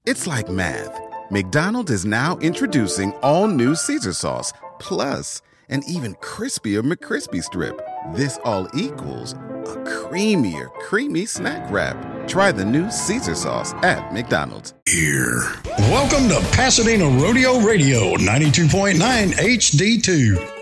It's like math. McDonald's is now introducing all new Caesar sauce, plus an even crispier McCrispy strip. This all equals a creamier, creamy snack wrap. Try the new Caesar sauce at McDonald's. Here. Welcome to Pasadena Rodeo Radio, 92.9 HD2.